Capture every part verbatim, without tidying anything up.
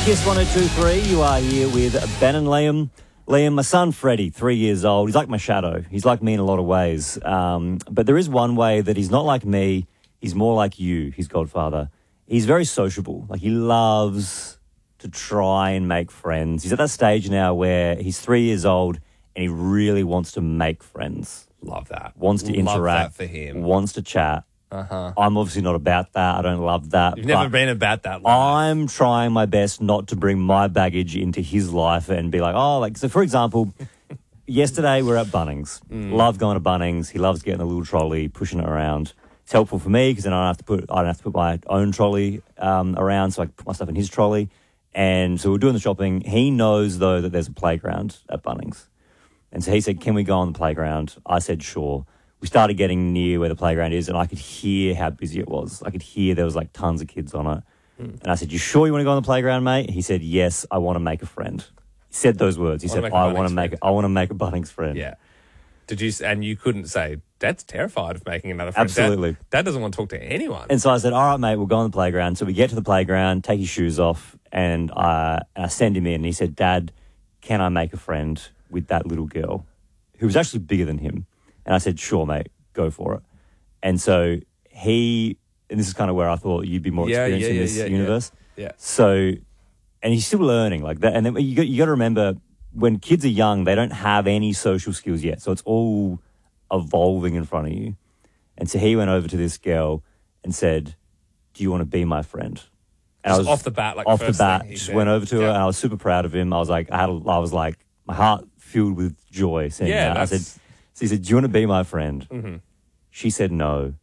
Kiss one oh two three, you are here with Ben and Liam. Liam, my son Freddie, three years old, he's like my shadow. He's like me in a lot of ways. Um, but there is one way that he's not like me. He's more like you, his godfather. He's very sociable. Like, he loves to try and make friends. He's at that stage now where he's three years old and he really wants to make friends. Love that. Wants to Love interact. that for him. Wants to chat. Uh-huh. I'm obviously not about that. I don't love that. You've never but been about that life. I'm trying my best not to bring my baggage into his life and be like, oh, like, so for example, yesterday we were at Bunnings. Mm. Love going to Bunnings. He loves getting a little trolley, pushing it around. It's helpful for me because then I don't have to put I don't have to put my own trolley um, around, so I can put my stuff in his trolley. And so we're doing the shopping. He knows though that there's a playground at Bunnings, and so he said, "Can we go on the playground?" I said, "Sure." We started getting near where the playground is, and I could hear how busy it was. I could hear there was like tons of kids on it. Mm. And I said, "You sure you want to go on the playground, mate?" He said, "Yes, I want to make a friend." He said those words. He I said, wanna "I make a want to Bunnings make friend." I want to make a Bunnings friend." Yeah. Did you? And you couldn't say, Dad's terrified of making another friend. Absolutely. Dad, Dad doesn't want to talk to anyone. And so I said, all right, mate, we'll go on the playground. So we get to the playground, take his shoes off, and I, and I send him in. And he said, "Dad, can I make a friend with that little girl who was actually bigger than him?" And I said, "Sure, mate, go for it." And so he, and this is kind of where I thought you'd be more Yeah, experienced yeah, in yeah, this yeah, universe. yeah. Yeah. So, and he's still learning like that. And then you got, you got to remember, when kids are young, they don't have any social skills yet. So it's all evolving in front of you. And so he went over to this girl and said, "Do you want to be my friend?" And Just I was off the bat, like off first the bat, thing he just said. went over to her, Yeah. and I was super proud of him. I was like, I had, a, I was like, my heart filled with joy seeing Yeah, that. I said, that's- so he said, "Do you want to be my friend?" Mm-hmm. She said no.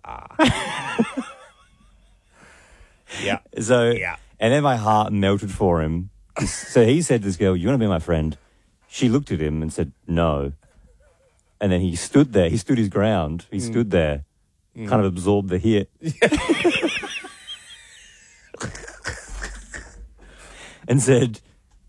Yeah. So, Yeah. and then my heart melted for him. So he said to this girl, "You want to be my friend?" She looked at him and said no. And then he stood there. He stood his ground. He Mm. stood there, kind of absorbed the hit. And said,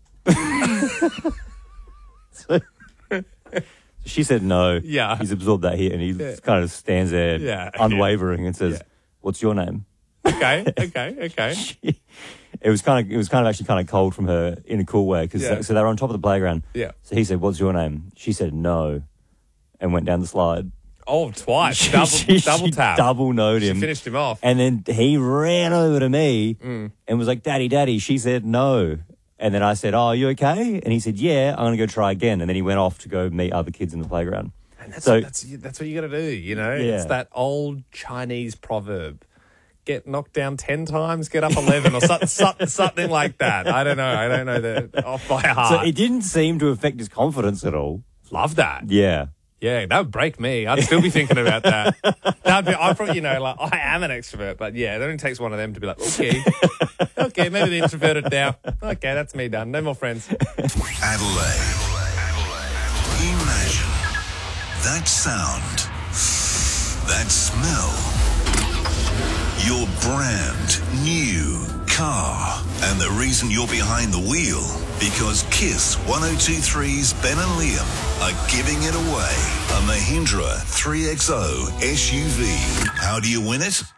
so, she said no. Yeah. He's absorbed that hit, and he Yeah. kind of stands there, Yeah. unwavering, and says, Yeah. "What's your name?" Okay, okay, okay. It was kind of, it was kind of actually kind of cold from her in a cool way, because Yeah. so they were on top of the playground. Yeah. So he said, "What's your name?" She said no, and went down the slide. Oh, twice. She- double she- double she tap. double knowed She him. finished him off. And then he ran over to me Mm. and was like, "Daddy, Daddy." She said no. And then I said, "Oh, are you okay?" And he said, "Yeah, I'm going to go try again." And then he went off to go meet other kids in the playground. And that's, So- that's, that's what you got to do, you know? Yeah. It's that old Chinese proverb. Get knocked down ten times, get up eleven, or so, so, something like that. I don't know. I don't know that off by heart. So it didn't seem to affect his confidence at all. Love that. Yeah. Yeah, that would break me. I'd still be thinking about that. That'd be, I'm probably, you know, like, I am an extrovert, but yeah, it only takes one of them to be like, okay, okay, maybe the introverted now. Okay, that's me done. No more friends. Adelaide. Imagine that sound, that smell, your brand new car, and the reason you're behind the wheel, because Kiss one oh two three's Ben and Liam are giving it away. A Mahindra three X O S U V. How do you win it?